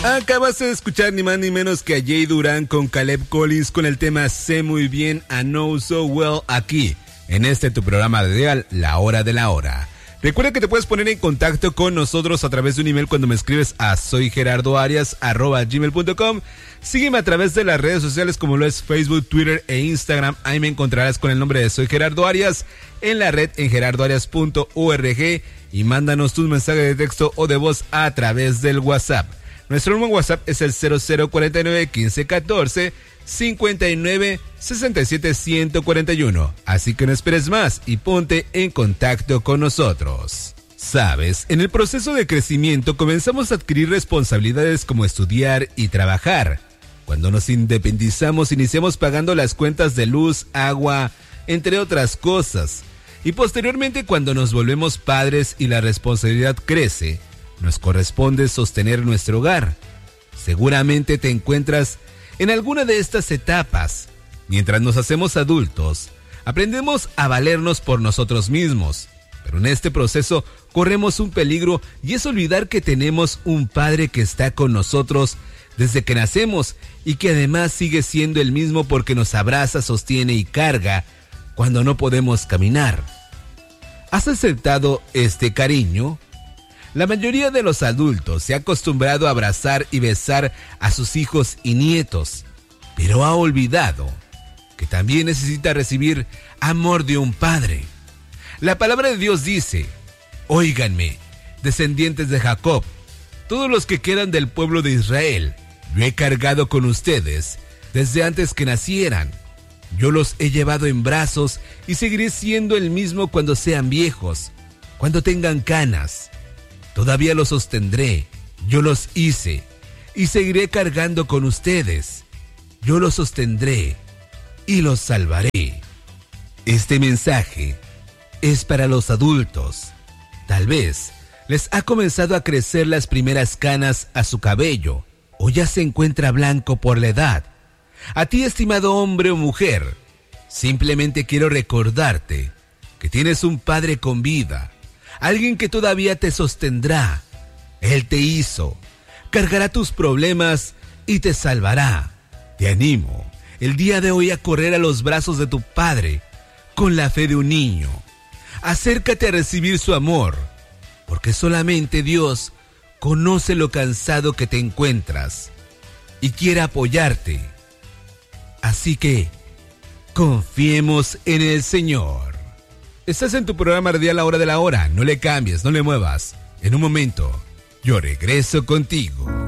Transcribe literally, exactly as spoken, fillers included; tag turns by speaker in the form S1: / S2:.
S1: Acabas de escuchar ni más ni menos que a Jay Durán con Caleb Collins con el tema Sé Muy Bien, I Know So Well, aquí, en este tu programa radial, La Hora de la Hora. Recuerda que te puedes poner en contacto con nosotros a través de un email cuando me escribes a soygerardoarias arroba gmail punto com. Sígueme a través de las redes sociales como lo es Facebook, Twitter e Instagram. Ahí me encontrarás con el nombre de Soy Gerardo Arias, en la red en gerardo arias punto org, y mándanos tus mensajes de texto o de voz a través del WhatsApp. Nuestro número WhatsApp es el cero cero cuarenta y nueve, quince, catorce, cincuenta y nueve, sesenta y siete, ciento cuarenta y uno. Así que no esperes más y ponte en contacto con nosotros. Sabes, en el proceso de crecimiento comenzamos a adquirir responsabilidades como estudiar y trabajar. Cuando nos independizamos, iniciamos pagando las cuentas de luz, agua, entre otras cosas. Y posteriormente, cuando nos volvemos padres y la responsabilidad crece, nos corresponde sostener nuestro hogar. Seguramente te encuentras en alguna de estas etapas. Mientras nos hacemos adultos, aprendemos a valernos por nosotros mismos. Pero en este proceso corremos un peligro, y es olvidar que tenemos un Padre que está con nosotros desde que nacemos y que además sigue siendo el mismo porque nos abraza, sostiene y carga cuando no podemos caminar. ¿Has aceptado este cariño? La mayoría de los adultos se ha acostumbrado a abrazar y besar a sus hijos y nietos, pero ha olvidado que también necesita recibir amor de un padre. La palabra de Dios dice: óiganme, descendientes de Jacob, todos los que quedan del pueblo de Israel, yo he cargado con ustedes desde antes que nacieran. Yo los he llevado en brazos y seguiré siendo el mismo cuando sean viejos, cuando tengan canas. Todavía los sostendré, yo los hice, y seguiré cargando con ustedes. Yo los sostendré y los salvaré. Este mensaje es para los adultos. Tal vez les ha comenzado a crecer las primeras canas a su cabello, o ya se encuentra blanco por la edad. A ti, estimado hombre o mujer, simplemente quiero recordarte que tienes un Padre con vida, alguien que todavía te sostendrá. Él te hizo, cargará tus problemas y te salvará. Te animo el día de hoy a correr a los brazos de tu Padre con la fe de un niño. Acércate a recibir su amor, porque solamente Dios conoce lo cansado que te encuentras y quiere apoyarte. Así que confiemos en el Señor. Estás en tu programa radial La Hora de la Hora. No le cambies, no le muevas. En un momento, yo regreso contigo.